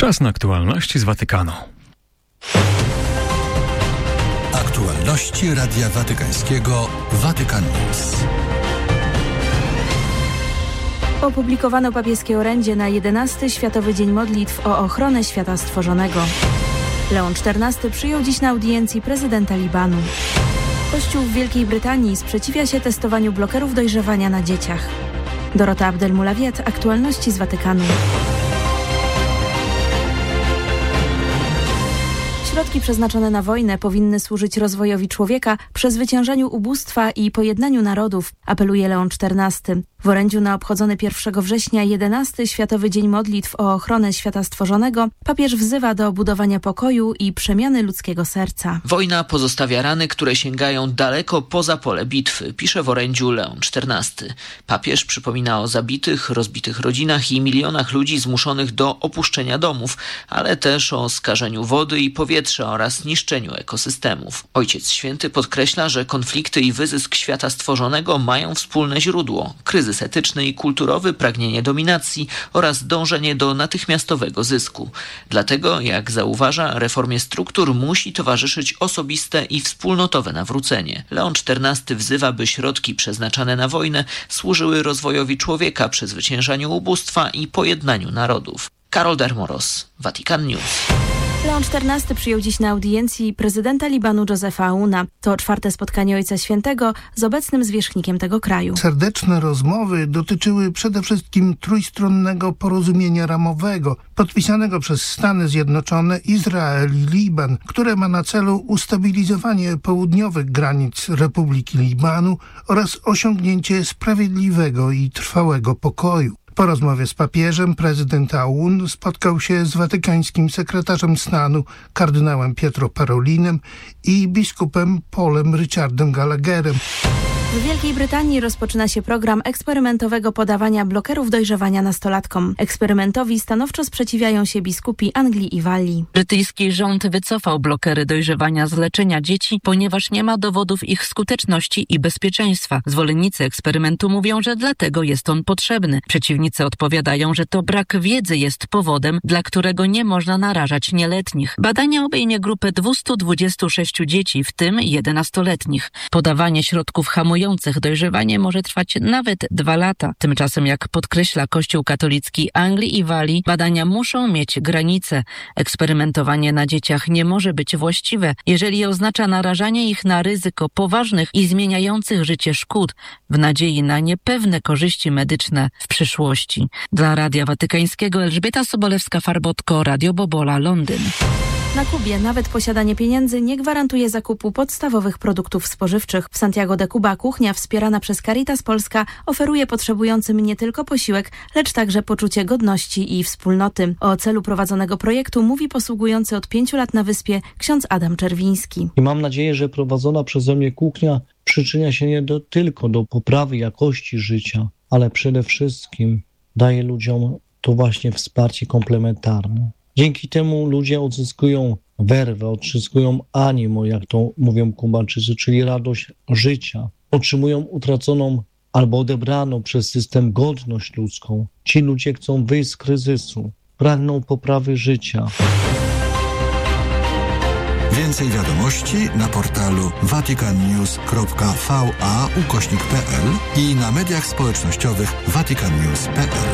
Czas na aktualności z Watykanu. Aktualności Radia Watykańskiego Vatican News. Opublikowano papieskie orędzie na 11. Światowy Dzień Modlitw o ochronę świata stworzonego. Leon XIV przyjął dziś na audiencji prezydenta Libanu. Kościół w Wielkiej Brytanii sprzeciwia się testowaniu blokerów dojrzewania na dzieciach. Dorota Abdelmulawiet, aktualności z Watykanu. Środki przeznaczone na wojnę powinny służyć rozwojowi człowieka, przezwyciężaniu ubóstwa i pojednaniu narodów, apeluje Leon XIV. W orędziu na obchodzony 1 września 11. Światowy Dzień Modlitw o ochronę świata stworzonego papież wzywa do budowania pokoju i przemiany ludzkiego serca. Wojna pozostawia rany, które sięgają daleko poza pole bitwy, pisze w orędziu Leon XIV. Papież przypomina o zabitych, rozbitych rodzinach i milionach ludzi zmuszonych do opuszczenia domów, ale też o skażeniu wody i powietrza oraz niszczeniu ekosystemów. Ojciec Święty podkreśla, że konflikty i wyzysk świata stworzonego mają wspólne źródło: kryzys etyczny i kulturowy, pragnienie dominacji oraz dążenie do natychmiastowego zysku. Dlatego, jak zauważa, reformie struktur musi towarzyszyć osobiste i wspólnotowe nawrócenie. Leon XIV wzywa, by środki przeznaczane na wojnę służyły rozwojowi człowieka, przezwyciężaniu ubóstwa i pojednaniu narodów. Karol Dermoros, Vatican News. Leon XIV przyjął dziś na audiencji prezydenta Libanu Josepha Aouna. To 4. spotkanie Ojca Świętego z obecnym zwierzchnikiem tego kraju. Serdeczne rozmowy dotyczyły przede wszystkim trójstronnego porozumienia ramowego, podpisanego przez Stany Zjednoczone, Izrael i Liban, które ma na celu ustabilizowanie południowych granic Republiki Libanu oraz osiągnięcie sprawiedliwego i trwałego pokoju. Po rozmowie z papieżem prezydent Aoun spotkał się z watykańskim sekretarzem stanu kardynałem Pietro Parolinem i biskupem Paulem Richardem Gallagherem. W Wielkiej Brytanii rozpoczyna się program eksperymentowego podawania blokerów dojrzewania nastolatkom. Eksperymentowi stanowczo sprzeciwiają się biskupi Anglii i Walii. Brytyjski rząd wycofał blokery dojrzewania z leczenia dzieci, ponieważ nie ma dowodów ich skuteczności i bezpieczeństwa. Zwolennicy eksperymentu mówią, że dlatego jest on potrzebny. Przeciwnicy odpowiadają, że to brak wiedzy jest powodem, dla którego nie można narażać nieletnich. Badanie obejmie grupę 226 dzieci, w tym 11-letnich. Podawanie środków hamujących dojrzewanie może trwać nawet 2 lata. Tymczasem, jak podkreśla Kościół katolicki Anglii i Walii, badania muszą mieć granice. Eksperymentowanie na dzieciach nie może być właściwe, jeżeli oznacza narażanie ich na ryzyko poważnych i zmieniających życie szkód w nadziei na niepewne korzyści medyczne w przyszłości. Dla Radia Watykańskiego Elżbieta Sobolewska-Farbotko, Radio Bobola, Londyn. Na Kubie nawet posiadanie pieniędzy nie gwarantuje zakupu podstawowych produktów spożywczych. W Santiago de Cuba kuchnia wspierana przez Caritas Polska oferuje potrzebującym nie tylko posiłek, lecz także poczucie godności i wspólnoty. O celu prowadzonego projektu mówi posługujący od 5 lat na wyspie ksiądz Adam Czerwiński. I mam nadzieję, że prowadzona przeze mnie kuchnia przyczynia się nie tylko do poprawy jakości życia, ale przede wszystkim daje ludziom to właśnie wsparcie komplementarne. Dzięki temu ludzie odzyskują werwę, odzyskują animo, jak to mówią Kubańczycy, czyli radość życia. Otrzymują utraconą albo odebraną przez system godność ludzką. Ci ludzie chcą wyjść z kryzysu, pragną poprawy życia. Więcej wiadomości na portalu vaticannews.va/pl i na mediach społecznościowych vaticannews.pl.